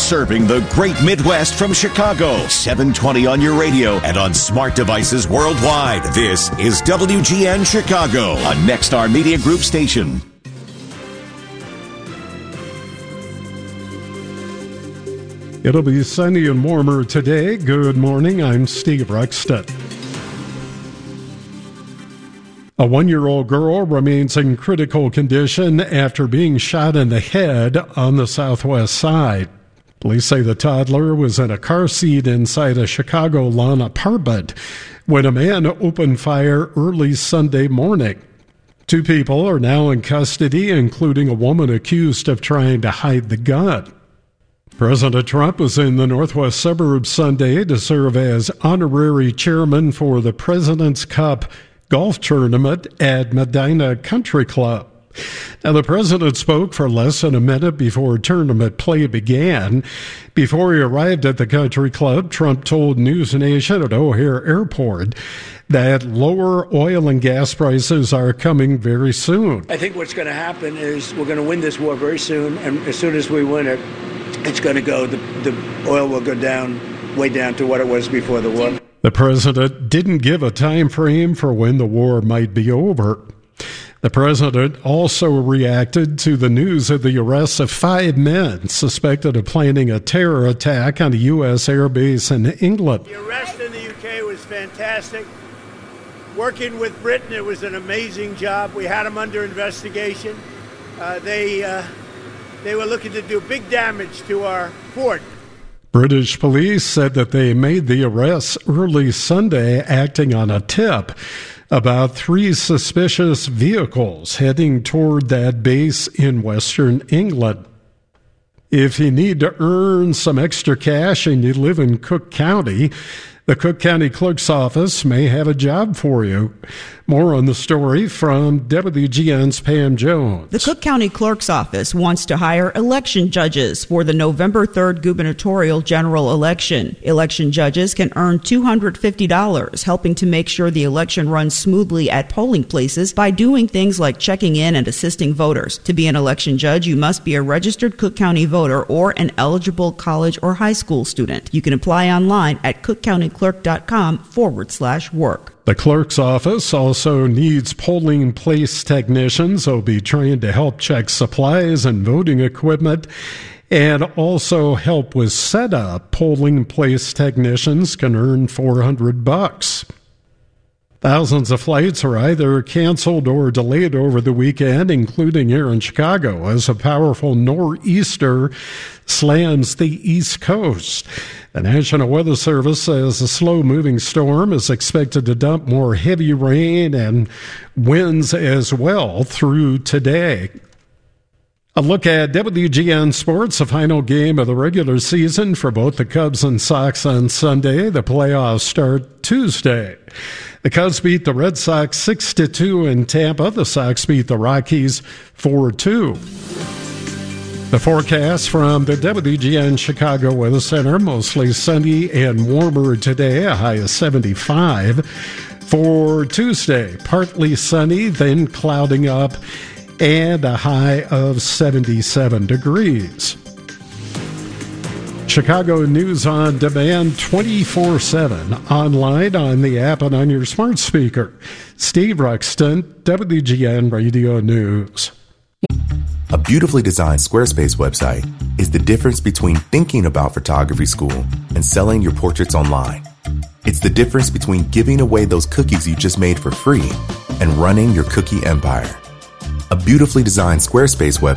Serving the great Midwest from Chicago. 720 on your radio and on smart devices worldwide. This is WGN Chicago, a Nexstar Media Group station. It'll be sunny and warmer today. Good morning. I'm Steve Ruxton. A 1-year-old girl remains in critical condition after being shot in the head on the southwest side. Police say the toddler was in a car seat inside a Chicago lawn apartment when a man opened fire early Sunday morning. 2 people are now in custody, including a woman accused of trying to hide the gun. President Trump was in the northwest suburbs Sunday to serve as honorary chairman for the President's Cup golf tournament at Medina Country Club. Now, the president spoke for less than a minute before tournament play began. Before he arrived at the country club, Trump told News Nation at O'Hare Airport that lower oil and gas prices are coming very soon. I think what's going to happen is we're going to win this war very soon, and as soon as we win it, it's going to go, the oil will go down, way down to what it was before the war. The president didn't give a time frame for when the war might be over. The president also reacted to the news of the arrest of 5 men suspected of planning a terror attack on a U.S. air base in England. The arrest in the UK was fantastic. Working with Britain, it was an amazing job. We had them under investigation. They were looking to do big damage to our port. British police said that they made the arrests early Sunday, acting on a tip about 3 suspicious vehicles heading toward that base in western England. If you need to earn some extra cash and you live in Cook County, the Cook County Clerk's Office may have a job for you. More on the story from WGN's Pam Jones. The Cook County Clerk's Office wants to hire election judges for the November 3rd gubernatorial general election. Election judges can earn $250, helping to make sure the election runs smoothly at polling places by doing things like checking in and assisting voters. To be an election judge, you must be a registered Cook County voter or an eligible college or high school student. You can apply online at cookcountyclerk.com/work. The clerk's office also needs polling place technicians who'll be trained to help check supplies and voting equipment and also help with setup. Polling place technicians can earn $400. Thousands of flights are either canceled or delayed over the weekend, including here in Chicago, as a powerful nor'easter slams the East Coast. The National Weather Service says a slow-moving storm is expected to dump more heavy rain and winds as well through today. A look at WGN Sports, the final game of the regular season for both the Cubs and Sox on Sunday. The playoffs start Tuesday. The Cubs beat the Red Sox 6-2 in Tampa. The Sox beat the Rockies 4-2. The forecast from the WGN Chicago Weather Center, mostly sunny and warmer today, a high of 75. For Tuesday, partly sunny, then clouding up, and a high of 77 degrees. Chicago News on Demand 24/7, online, on the app, and on your smart speaker. Steve Ruxton, WGN Radio News. A beautifully designed Squarespace website is the difference between thinking about photography school and selling your portraits online. It's the difference between giving away those cookies you just made for free and running your cookie empire. A beautifully designed Squarespace website